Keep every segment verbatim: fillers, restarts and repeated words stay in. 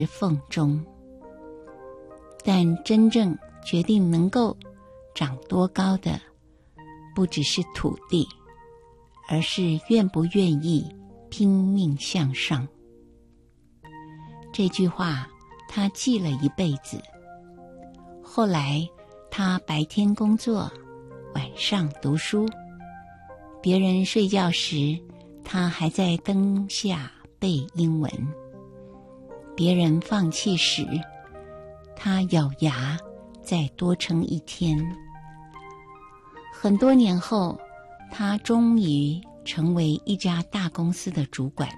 缝中。但真正决定能够长多高的，不只是土地，而是愿不愿意拼命向上。这句话他记了一辈子。后来他白天工作，晚上读书，别人睡觉时，他还在灯下背英文；别人放弃时，他咬牙再多撑一天。很多年后，他终于成为一家大公司的主管。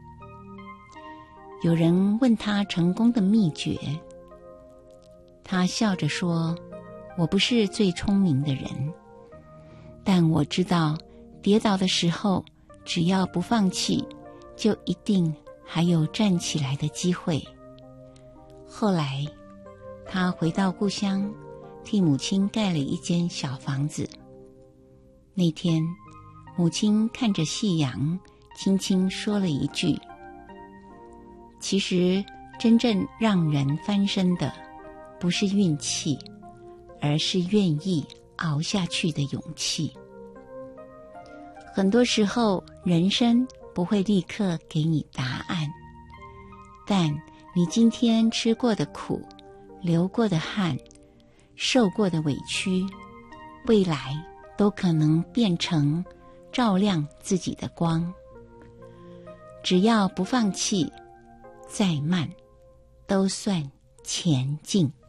有人问他成功的秘诀，他笑着说：我不是最聪明的人，但我知道跌倒的时候，只要不放弃，就一定还有站起来的机会。后来他回到故乡，替母亲盖了一间小房子。那天母亲看着夕阳，轻轻说了一句：其实真正让人翻身的，不是运气，而是愿意熬下去的勇气。很多时候，人生不会立刻给你答案，但你今天吃过的苦，流过的汗，受过的委屈，未来都可能变成照亮自己的光。只要不放弃，再慢都算前进。